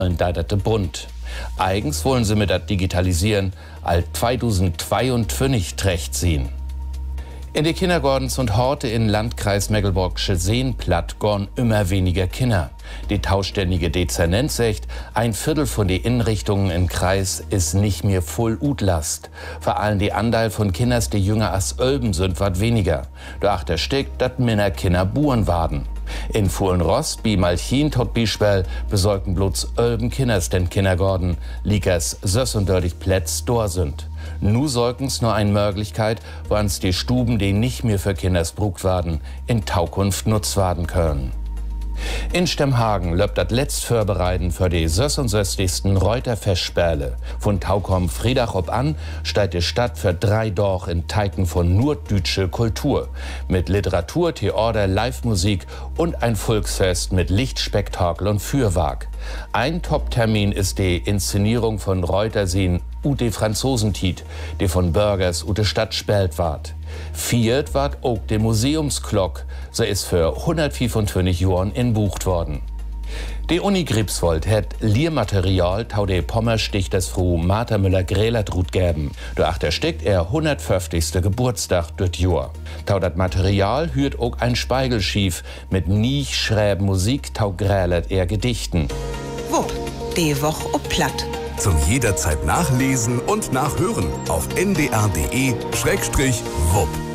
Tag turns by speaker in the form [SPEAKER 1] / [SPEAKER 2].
[SPEAKER 1] und deitete bunt. Eigens wollen sie mit dat Digitalisieren all 2022 trächt ziehen. In die Kindergordens und Horte in Landkreis Mecklenburgische Seenplatt gorn immer weniger Kinder. Die tauständige Dezernent sagt, 1/4 von den Innenrichtungen im Kreis ist nicht mehr voll Utlast. Vor allem die Anteil von Kinders, die jünger als Ölben sind, wat weniger. Durch der Stick, dat minner Kinder buren waden. In Fuhlenrost, bi Malchin tot Bischwell, besorgten bloß Ölben Kinders den Kindergorden, liegers sös und dördig Plätz dor sind. Nu sorgen's nur eine Möglichkeit, wo ans die Stuben, die nicht mehr für Kinders brugt werden, in Taukunft nutzt werden können. In Stemhagen löbt das letzt Vorbereiten für die 66. Reuter Festsperle. Von Taukom Friedach ob an steigt die Stadt für 3 Dorch in Teiken von nur dütsche Kultur. Mit Literatur, Theater, Live-Musik und ein Volksfest mit Lichtspektakel und Fürwag. Ein Top-Termin ist die Inszenierung von Reutersien Ute Franzosentiet, die von Bürgers Ute Stadt spelt ward. Viert ward auch die Museumsglock, so ist für 125 Jahren inbucht worden. Die Uni Greifswald hat Lehrmaterial tau de Pommerstichters Frau Martha Müller-Grälertrut gäben. Durch der steckt er 150. Geburtstag durch Jahr. Tau dat Material hürt auch ein Speigelschief mit nicht schräb Musik tau grälert er Gedichten.
[SPEAKER 2] Wupp, die Woch ob Platt.
[SPEAKER 3] Zum jederzeit nachlesen und nachhören auf ndr.de/wupp.